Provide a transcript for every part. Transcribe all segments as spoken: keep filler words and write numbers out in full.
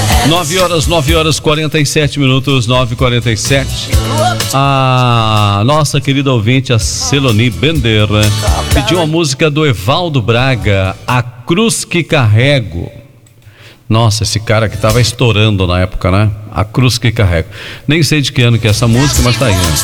nove horas, nove horas, quarenta e sete minutos, nove e quarenta e sete. A nossa querida ouvinte, a Celoni Bender, pediu a música do Evaldo Braga, A Cruz que Carrego. Nossa, esse cara que tava estourando na época, né? A Cruz que Carrego. Nem sei de que ano que é essa música, mas tá aí, né?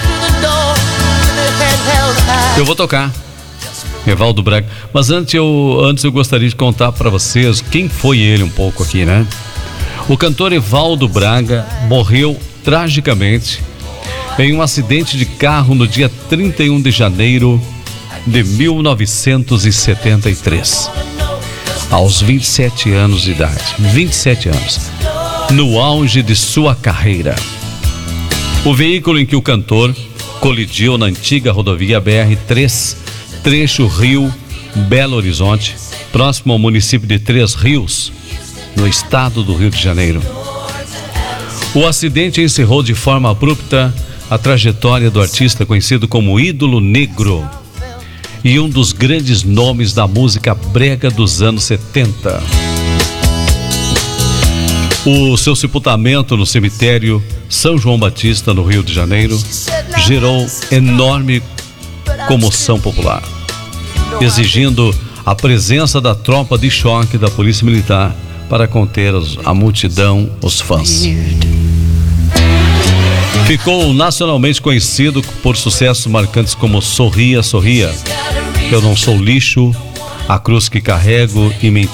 Eu vou tocar Evaldo Braga. Mas antes eu, antes eu gostaria de contar para vocês quem foi ele um pouco aqui, né? O cantor Evaldo Braga morreu tragicamente em um acidente de carro no dia trinta e um de janeiro de mil novecentos e setenta e três. Aos vinte e sete anos de idade. vinte e sete anos. No auge de sua carreira. O veículo em que o cantor colidiu na antiga rodovia B R três, trecho Rio Belo Horizonte, próximo ao município de Três Rios, no estado do Rio de Janeiro. O acidente encerrou de forma abrupta a trajetória do artista conhecido como Ídolo Negro e um dos grandes nomes da música brega dos anos setenta. O seu sepultamento no cemitério São João Batista, no Rio de Janeiro, gerou enorme comoção popular, exigindo a presença da tropa de choque da Polícia Militar para conter a multidão, os fãs. Ficou nacionalmente conhecido por sucessos marcantes como Sorria, Sorria, Eu Não Sou Lixo, A Cruz que Carrego e Mentira.